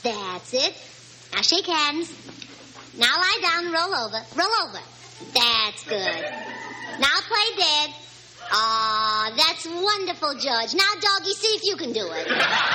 That's it. Now shake hands. Now lie down and roll over. Roll over. That's good. Now play dead. Aw, that's wonderful, George. Now, doggy, see if you can do it.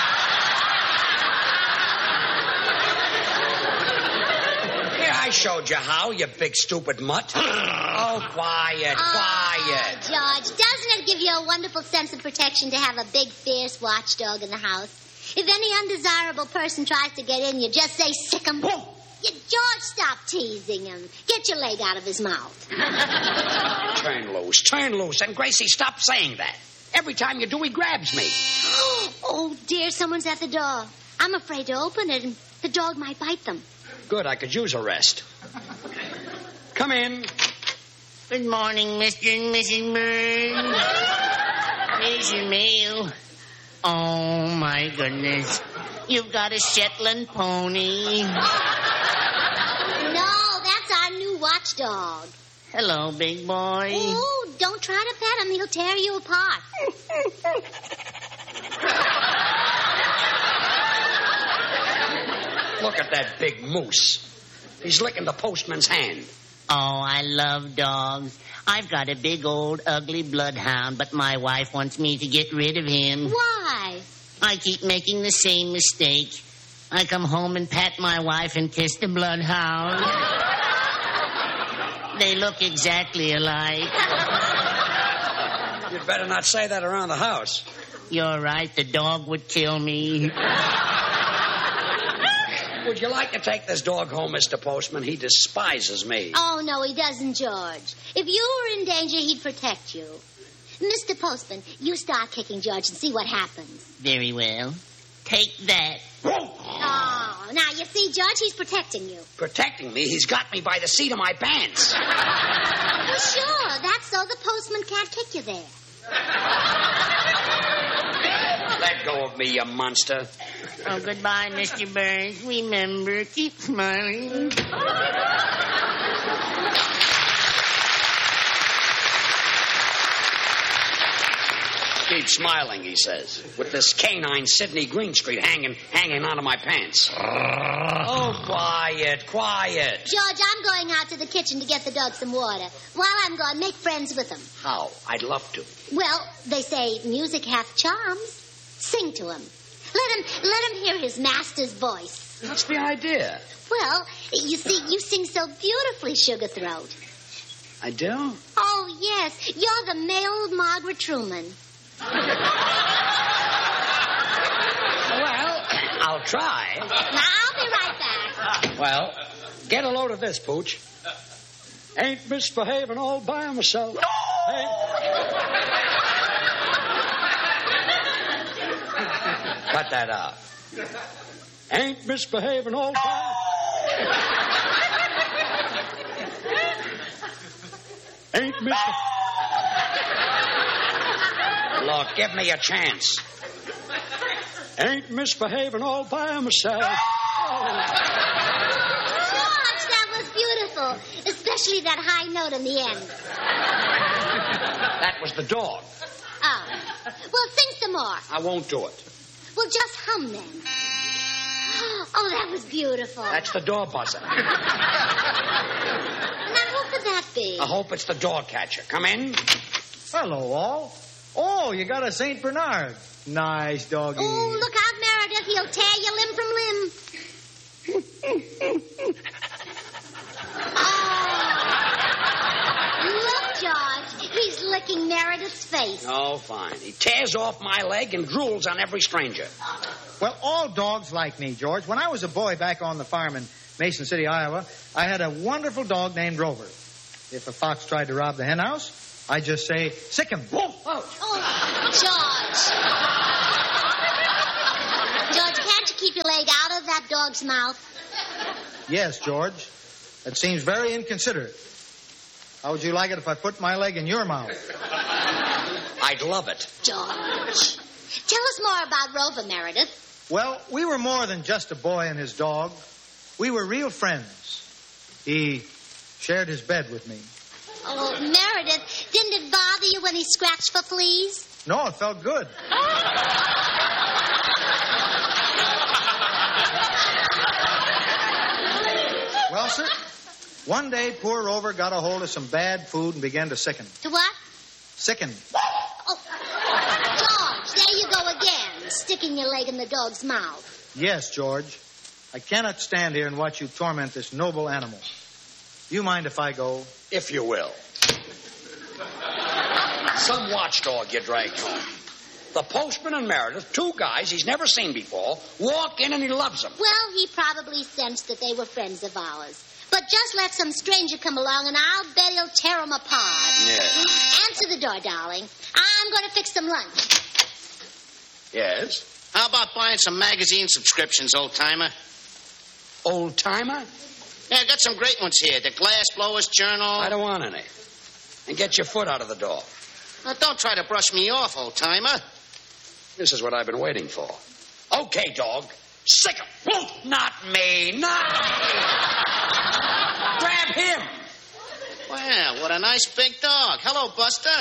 Yeah, I showed you how, you big stupid mutt. Oh, quiet. George, doesn't it give you a wonderful sense of protection to have a big, fierce watchdog in the house? If any undesirable person tries to get in, you just say, sick 'em. George, stop teasing him. Get your leg out of his mouth. Turn loose. And Gracie, stop saying that. Every time you do, he grabs me. Oh, dear, someone's at the door. I'm afraid to open it, and the dog might bite them. Good, I could use a rest. Come in. Good morning, Mr. and Mrs. Burns. Here's your mail. Oh, my goodness. You've got a Shetland pony. No, that's our new watchdog. Hello, big boy. Oh, don't try to pet him. He'll tear you apart. Look at that big moose. He's licking the postman's hand. Oh, I love dogs. I've got a big old ugly bloodhound, but my wife wants me to get rid of him. Why? I keep making the same mistake. I come home and pat my wife and kiss the bloodhound. They look exactly alike. You'd better not say that around the house. You're right, the dog would kill me. Would you like to take this dog home, Mr. Postman? He despises me. Oh, no, he doesn't, George. If you were in danger, he'd protect you. Mr. Postman, you start kicking George and see what happens. Very well. Take that. Oh, now, you see, George, he's protecting you. Protecting me? He's got me by the seat of my pants. Well, sure. That's so the postman can't kick you there. Let go of me, you monster. Oh, goodbye, Mr. Burns. Remember, keep smiling. Keep smiling, he says, with this canine Sidney Greenstreet hanging onto my pants. Oh, quiet. George, I'm going out to the kitchen to get the dog some water. While I'm gone, make friends with him. How? I'd love to. Well, they say music hath charms. Sing to him. Let him hear his master's voice. What's the idea? Well, you see, you sing so beautifully, Sugar Throat. I do? Oh, yes. You're the male Margaret Truman. Well, I'll try. Now, I'll be right back. Well, get a load of this, Pooch. Ain't misbehaving all by myself. No! Cut that out. Ain't misbehaving all by... Ain't misbehaving... Look, give me a chance. Ain't misbehaving all by myself. George, that was beautiful. Especially that high note in the end. That was the dog. Oh. Well, sing some more. I won't do it. Well, just hum then. Oh, that was beautiful. That's the door buzzer. Now, who could that be? I hope it's the dog catcher. Come in. Hello, all. Oh, you got a St. Bernard. Nice doggy. Oh, look out, Meredith. He'll tear you limb from limb. Oh. Look, George. He's licking Meredith's face. Oh, fine. He tears off my leg and drools on every stranger. Well, all dogs like me, George. When I was a boy back on the farm in Mason City, Iowa, I had a wonderful dog named Rover. If a fox tried to rob the hen house, I just say, sick him. Whoa! Oh, George. George, can't you keep your leg out of that dog's mouth? Yes, George. That seems very inconsiderate. How would you like it if I put my leg in your mouth? I'd love it. George. Tell us more about Rover, Meredith. Well, we were more than just a boy and his dog. We were real friends. He shared his bed with me. Oh, Meredith, didn't it bother you when he scratched for fleas? No, it felt good. sir. One day, poor Rover got a hold of some bad food and began to sicken. To what? Sicken. Oh, George, there you go again, sticking your leg in the dog's mouth. Yes, George. I cannot stand here and watch you torment this noble animal. You mind if I go? If you will. Some watchdog you dragged home. The postman and Meredith, two guys he's never seen before, walk in and he loves them. Well, he probably sensed that they were friends of ours. But just let some stranger come along and I'll bet he'll tear them apart. Yeah. Answer the door, darling. I'm going to fix some lunch. Yes? How about buying some magazine subscriptions, old-timer? Old-timer? Yeah, I got some great ones here. The Glass Blowers Journal. I don't want any. And get your foot out of the door. Now, don't try to brush me off, old-timer. This is what I've been waiting for. Okay, dog. Sick him. Not me. Not me. Grab him. Well, what a nice big dog. Hello, Buster.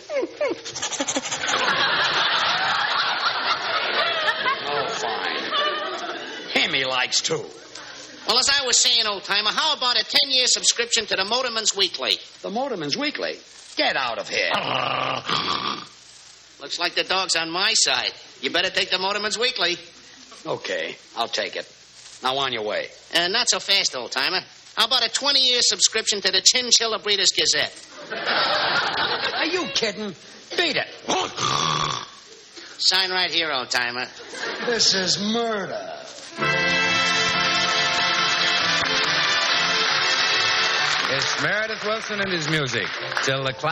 Oh, fine. Him he likes, too. Well, as I was saying, old-timer, how about a 10-year subscription to the Motorman's Weekly? The Motorman's Weekly? Get out of here. Looks like the dog's on my side. You better take the Motorman's Weekly. Okay, I'll take it. Now on your way. Not so fast, old-timer. How about a 20-year subscription to the Chinchilla Breeders' Gazette? Are you kidding? Beat it. Sign right here, old-timer. This is murder. It's Meredith Wilson and his music. Till the